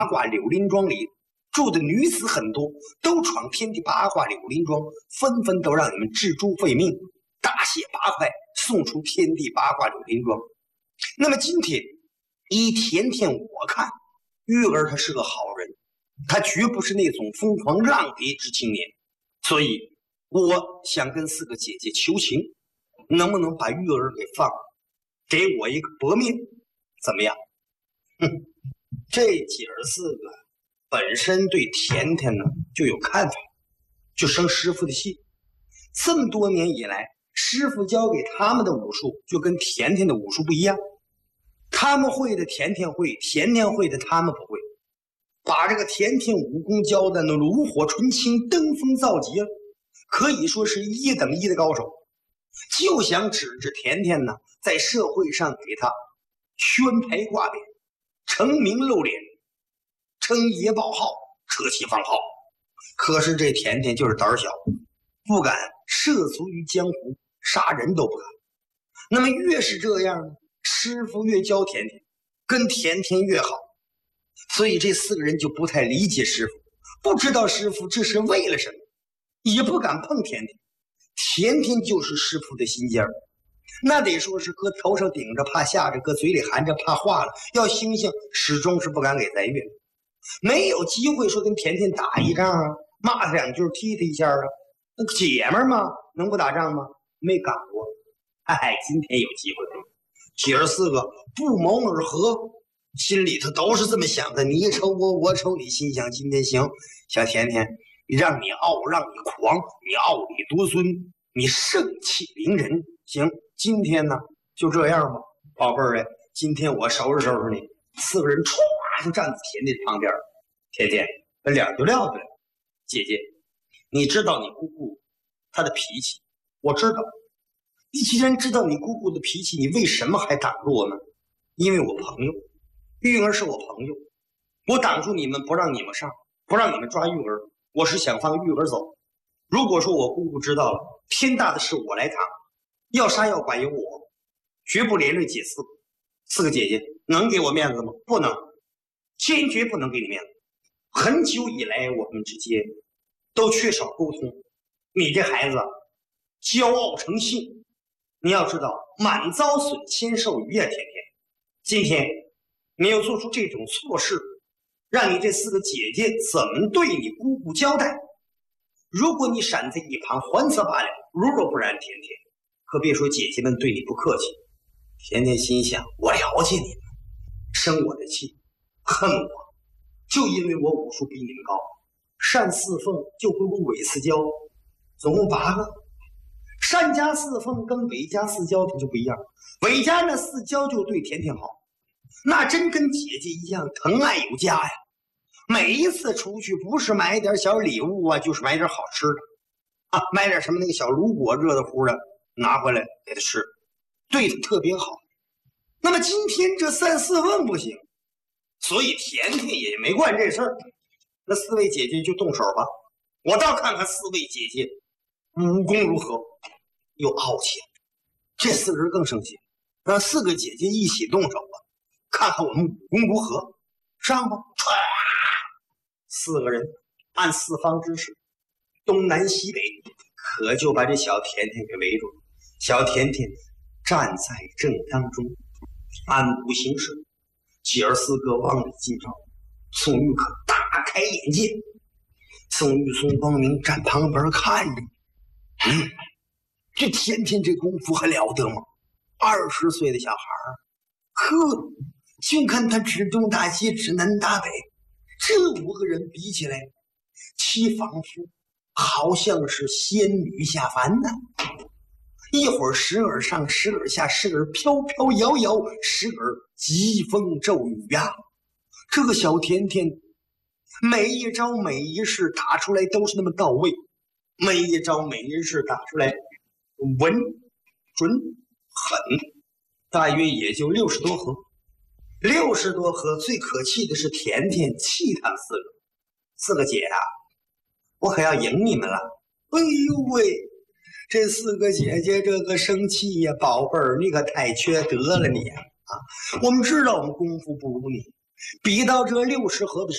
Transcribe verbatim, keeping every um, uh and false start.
卦柳林庄里住的女子很多，都闯天地八卦柳林庄，纷纷都让你们置诸废命，大卸八块，送出天地八卦柳林庄。那么今天依甜甜我看，玉儿他是个好人，他绝不是那种疯狂浪别之青年，所以我想跟四个姐姐求情，能不能把玉儿给放了，给我一个薄面，怎么样？哼，这姐儿四个本身对甜甜呢就有看法，就生师傅的气。这么多年以来，师傅教给他们的武术就跟甜甜的武术不一样，他们会的甜甜会，甜甜会的他们不会，把这个甜甜武功教的那炉火纯青，登峰造极了，可以说是一等一的高手。就想指着甜甜呢，在社会上给他宣牌挂匾，成名露脸，称爷报号，车骑放号。可是这甜甜就是胆小，不敢涉足于江湖，杀人都不敢。那么越是这样呢，师傅越教甜甜，跟甜甜越好。所以这四个人就不太理解师傅，不知道师傅这是为了什么，也不敢碰甜甜。甜甜就是师傅的心尖儿，那得说是搁头上顶着怕吓着，搁嘴里含着怕化了。要星星始终是不敢给咱月，没有机会说跟甜甜打一仗啊，骂他两句踢他一下啊。那个姐们儿嘛，能不打仗吗？没敢过。哎，今天有机会了，姐儿四个不谋而合，心里头都是这么想的。你瞅我，我瞅你，心想今天行，小甜甜，让你傲，让你狂，你傲你独尊，你盛气凌人。行，今天呢就这样吧，宝贝儿哎，今天我收拾收拾你。四个人唰就站在甜甜旁边，甜甜把脸就撂下来。姐姐，你知道你姑姑她的脾气，我知道。你既然知道你姑姑的脾气，你为什么还挡住我们？因为我朋友，玉儿是我朋友，我挡住你们不让你们上，不让你们抓玉儿，我是想放玉儿走。如果说我姑姑知道了，天大的事我来扛，要杀要剐由我，绝不连累姐四个。四个姐姐能给我面子吗？不能，坚决不能给你面子。很久以来我们之间都缺少沟通，你这孩子骄傲成性，你要知道满遭损谦受鱼呀，甜甜，今天你又做出这种错事，让你这四个姐姐怎么对你姑姑交代？如果你闪在一旁还则罢了，如若不然，甜甜可别说姐姐们对你不客气。甜甜心想，我了解你们，生我的气，恨我，就因为我武术比你们高，单四凤就不如韦四娇，总共八个。单家四凤跟韦家四娇就不一样，韦家那四娇就对甜甜好，那真跟姐姐一样疼爱有加呀。每一次出去不是买点小礼物啊，就是买点好吃的啊，买点什么那个小卤果热的乎的拿回来给他吃，对他特别好。那么今天这三四凤不行，所以甜甜也没惯这事儿。那四位姐姐就动手吧，我倒看看四位姐姐武功如何。又傲气，这四个人更生气，让四个姐姐一起动手吧，看看我们武功如何。上吧！四个人按四方之势，东南西北，可就把这小甜甜给围住了。小甜甜站在正当中，安步行事，姐儿四个往里进招。宋玉可大开眼界，宋玉、宋光明站旁边看着，嗯。这甜甜这功夫还了得吗？二十岁的小孩儿，呵，就看他指东打西，指南打北，这五个人比起来，其仿佛好像是仙女下凡呢。一会儿时而上，时而下，时而飘飘摇摇，时而疾风骤雨呀、啊。这个小甜甜，每一招每一式打出来都是那么到位，每一招每一式打出来稳准狠，大约也就六十多合。六十多合，最可气的是甜甜气他们四个。四个姐啊，我可要赢你们了！哎呦喂，这四个姐姐这个生气呀，宝贝儿，你可太缺德了你啊！我们知道我们功夫不如你，比到这六十合的时候。